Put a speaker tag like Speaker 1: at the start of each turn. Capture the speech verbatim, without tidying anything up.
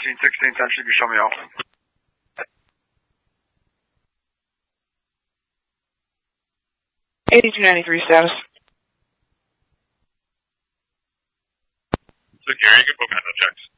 Speaker 1: sixteen sixteen, ten should be show me out.
Speaker 2: eighty-two ninety-three status.
Speaker 3: So Gary, you can put me on the checks.